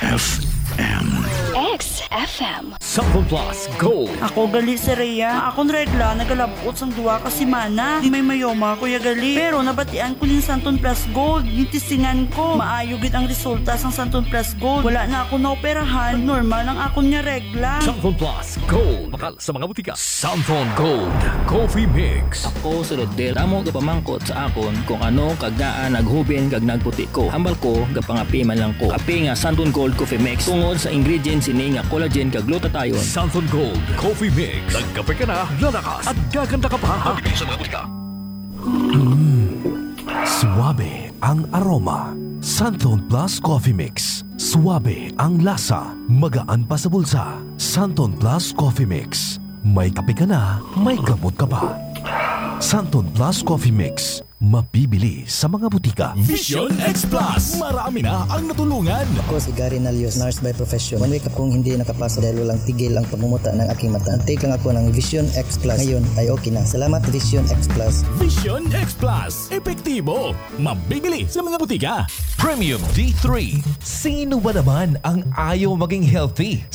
XFM. XFM. Sample Plus Gold. Ako gali si Rhea. Akong regla, nagalabot sang duwa ka si Mana. Di may mayoma, kuya gali. Pero nabatian ko yung Santon Plus Gold. Yung tisingan ko. Maayogit ang resulta sang Santon Plus Gold. Wala na ako naoperahan. Normal ang akong niya regla. Sample Plus Gold. Bakal sa mga butika. Sample Gold Coffee Mix. Ako sulod del damo gapamangkot sa akon kung ano kagdaan naghubin kag nagputi ko. Hambal ko gapangapi man lang ko. Kape nga Santon Gold Coffee Mix tungod sa ingredients ini nga collagen kag glutathione. Sample Gold Coffee Mix. Nagkape ka na, lalakas at gaganda ka pa. Habibili sa mga butika. Suwabe ang aroma. Santon Plus Coffee Mix. Suwabe ang lasa. Magaan pa sa bulsa. Santon Plus Coffee Mix. May kape ka na, may gamot ka pa. Santon Plus Coffee Mix. Mapibili sa mga butika. Vision X Plus. Marami na ang natulungan. Ako si Gary Nalios, nurse by profession. One week akong hindi nakapasok dahil walang tigil ang pagmumuta ng aking mata. Take lang ako ng Vision X Plus. Ngayon ay okay na. Salamat Vision X Plus. Vision X Plus. Epektibo. Mabibili sa mga butika. Premium D3. Sino ba naman ang ayaw maging healthy?